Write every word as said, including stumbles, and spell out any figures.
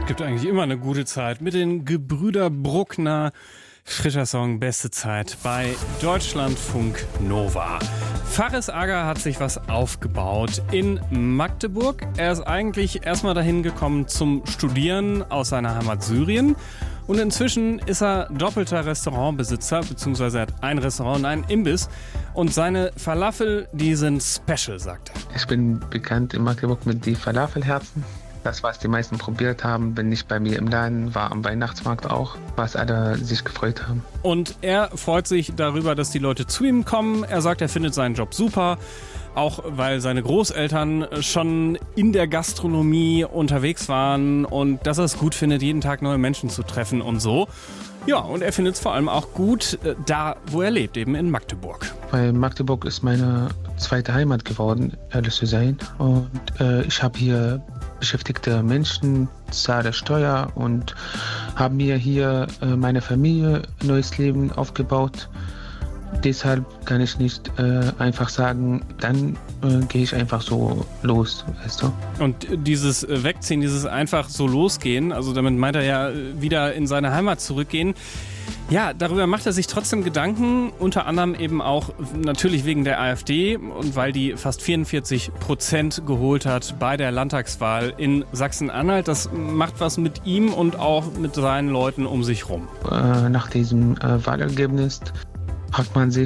Gibt eigentlich immer eine gute Zeit mit den Gebrüder Bruckner. Frischer Song, beste Zeit bei Deutschlandfunk Nova. Faris Aga hat sich was aufgebaut in Magdeburg. Er ist eigentlich erstmal dahin gekommen zum Studieren aus seiner Heimat Syrien. Und inzwischen ist er doppelter Restaurantbesitzer, beziehungsweise er hat ein Restaurant und einen Imbiss. Und seine Falafel, die sind special, sagt er. Ich bin bekannt in Magdeburg mit den Falafelherzen. Das, was die meisten probiert haben, wenn nicht bei mir im Laden, war am Weihnachtsmarkt auch, was alle sich gefreut haben. Und er freut sich darüber, dass die Leute zu ihm kommen. Er sagt, er findet seinen Job super, auch weil seine Großeltern schon in der Gastronomie unterwegs waren und dass er es gut findet, jeden Tag neue Menschen zu treffen und so. Ja, und er findet es vor allem auch gut, da wo er lebt, eben in Magdeburg. Weil Magdeburg ist meine zweite Heimat geworden, ehrlich zu sein. Und äh, ich habe hier beschäftigte Menschen, zahle Steuer und habe mir hier äh, meine Familie, neues Leben aufgebaut. Deshalb kann ich nicht äh, einfach sagen, dann äh, gehe ich einfach so los, weißt du. Und dieses Wegziehen, dieses einfach so losgehen, also damit meint er ja wieder in seine Heimat zurückgehen. Ja, darüber macht er sich trotzdem Gedanken, unter anderem eben auch natürlich wegen der AfD und weil die fast vierundvierzig Prozent geholt hat bei der Landtagswahl in Sachsen-Anhalt. Das macht was mit ihm und auch mit seinen Leuten um sich rum. Äh, nach diesem äh, Wahlergebnis fragt man sich,